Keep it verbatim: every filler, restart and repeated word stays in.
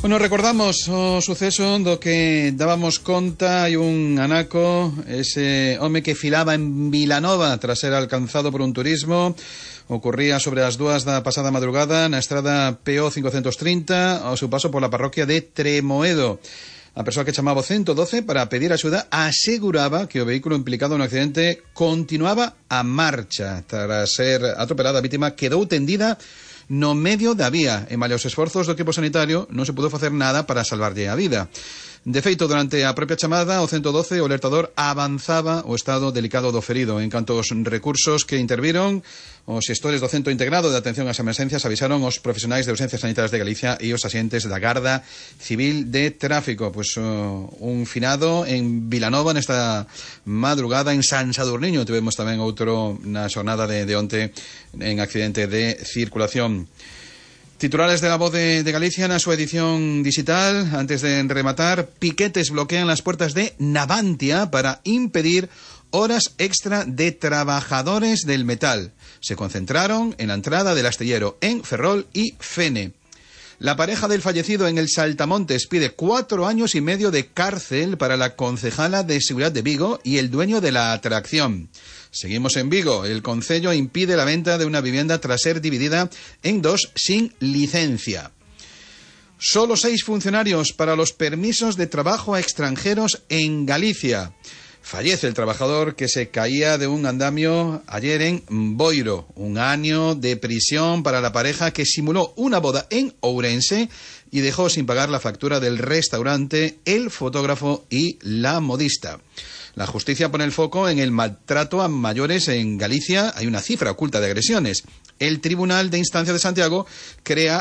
Bueno, recordamos o suceso do que dábamos conta. Hai un anaco, ese home que filaba en Vilanova tras ser alcanzado por un turismo. Ocurría sobre as dúas da pasada madrugada na estrada P O cincocentos trinta ao seu paso por la parroquia de Tremoedo. A persoa que chamaba o ciento doce para pedir axuda aseguraba que o vehículo implicado no accidente continuaba a marcha. Tras ser atropelada, a vítima quedou tendida no medio da vía e malia os esforzos do equipo sanitario non se pudo facer nada para salvarlle a vida. De feito, durante a propia chamada, o ciento doce, o alertador avanzaba o estado delicado do ferido. En canto aos recursos que interviron, os xestores do Centro Integrado de Atención ás Emergencias avisaron os profesionais de urxencias sanitarias de Galicia e os axentes da Garda Civil de Tráfico. Pois uh, un finado en Vilanova nesta madrugada. En San Sadurniño tivemos tamén outro na xornada de, de onte en accidente de circulación. Titulares de La Voz de, de Galicia na súa edición digital. Antes de rematar, piquetes bloquean las puertas de Navantia para impedir horas extra de trabajadores del metal. Se concentraron en la entrada del astillero en Ferrol y Fene. La pareja del fallecido en el Saltamontes pide cuatro años y medio de cárcel para la concejala de Seguridad de Vigo y el dueño de la atracción. Seguimos en Vigo. El concello impide la venta de una vivienda tras ser dividida en dos sin licencia. Solo seis funcionarios para los permisos de trabajo a extranjeros en Galicia. Fallece el trabajador que se caía de un andamio ayer en Boiro. Un año de prisión para la pareja que simuló una boda en Ourense y dejó sin pagar la factura del restaurante, el fotógrafo y la modista. La justicia pone el foco en el maltrato a mayores en Galicia. Hay una cifra oculta de agresiones. El Tribunal de Instancia de Santiago crea